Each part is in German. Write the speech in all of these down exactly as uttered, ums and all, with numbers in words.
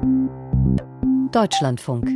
Deutschlandfunk.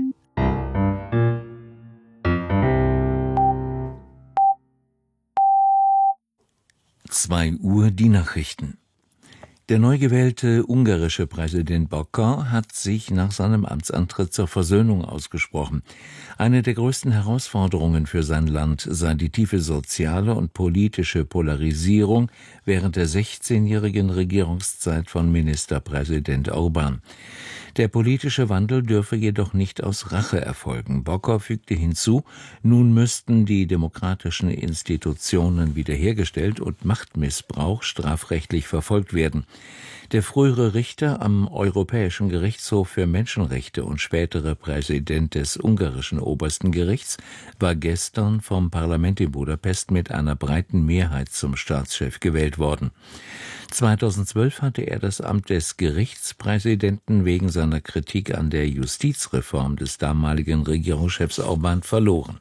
zwei Uhr die Nachrichten. Der neu gewählte ungarische Präsident Bokor hat sich nach seinem Amtsantritt zur Versöhnung ausgesprochen. Eine der größten Herausforderungen für sein Land sei die tiefe soziale und politische Polarisierung während der sechzehnjährigen Regierungszeit von Ministerpräsident Orbán. Der politische Wandel dürfe jedoch nicht aus Rache erfolgen. Bokor fügte hinzu, nun müssten die demokratischen Institutionen wiederhergestellt und Machtmissbrauch strafrechtlich verfolgt werden. Der frühere Richter am Europäischen Gerichtshof für Menschenrechte und spätere Präsident des ungarischen Obersten Gerichts war gestern vom Parlament in Budapest mit einer breiten Mehrheit zum Staatschef gewählt worden. zweitausendzwölf hatte er das Amt des Gerichtspräsidenten wegen seiner Kritik an der Justizreform des damaligen Regierungschefs Orbán verloren.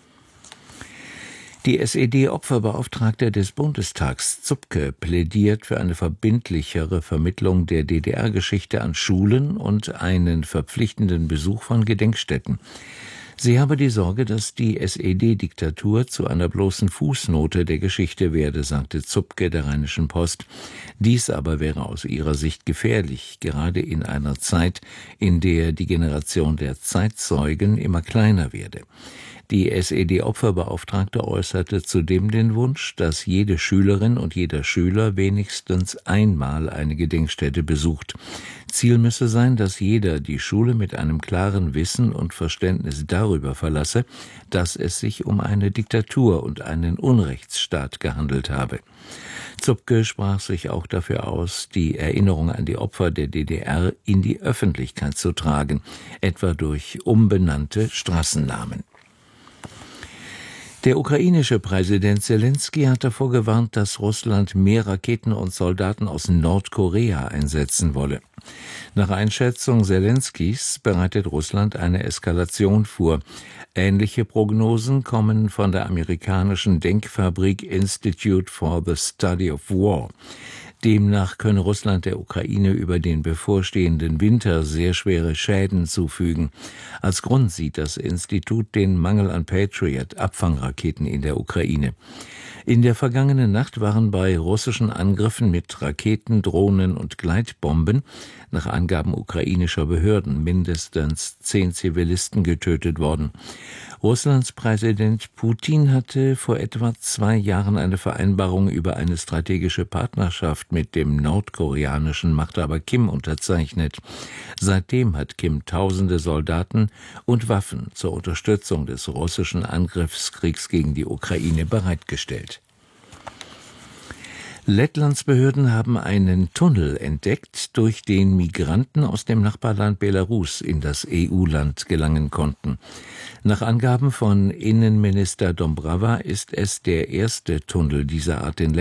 Die S E D-Opferbeauftragte des Bundestags Zupke plädiert für eine verbindlichere Vermittlung der D D R-Geschichte an Schulen und einen verpflichtenden Besuch von Gedenkstätten. Sie habe die Sorge, dass die S E D-Diktatur zu einer bloßen Fußnote der Geschichte werde, sagte Zupke der Rheinischen Post. Dies aber wäre aus ihrer Sicht gefährlich, gerade in einer Zeit, in der die Generation der Zeitzeugen immer kleiner werde. Die S E D-Opferbeauftragte äußerte zudem den Wunsch, dass jede Schülerin und jeder Schüler wenigstens einmal eine Gedenkstätte besucht. Ziel müsse sein, dass jeder die Schule mit einem klaren Wissen und Verständnis darüber verlasse, dass es sich um eine Diktatur und einen Unrechtsstaat gehandelt habe. Zupke sprach sich auch dafür aus, die Erinnerung an die Opfer der D D R in die Öffentlichkeit zu tragen, etwa durch umbenannte Straßennamen. Der ukrainische Präsident Selenskyj hat davor gewarnt, dass Russland mehr Raketen und Soldaten aus Nordkorea einsetzen wolle. Nach Einschätzung Selenskys bereitet Russland eine Eskalation vor. Ähnliche Prognosen kommen von der amerikanischen Denkfabrik Institute for the Study of War. Demnach könne Russland der Ukraine über den bevorstehenden Winter sehr schwere Schäden zufügen. Als Grund sieht das Institut den Mangel an Patriot-Abfangraketen in der Ukraine. In der vergangenen Nacht waren bei russischen Angriffen mit Raketen, Drohnen und Gleitbomben nach Angaben ukrainischer Behörden mindestens zehn Zivilisten getötet worden. Russlands Präsident Putin hatte vor etwa zwei Jahren eine Vereinbarung über eine strategische Partnerschaft mit dem nordkoreanischen Machthaber Kim unterzeichnet. Seitdem hat Kim tausende Soldaten und Waffen zur Unterstützung des russischen Angriffskriegs gegen die Ukraine bereitgestellt. Lettlands Behörden haben einen Tunnel entdeckt, durch den Migranten aus dem Nachbarland Belarus in das E U-Land gelangen konnten. Nach Angaben von Innenminister Dombrava ist es der erste Tunnel dieser Art in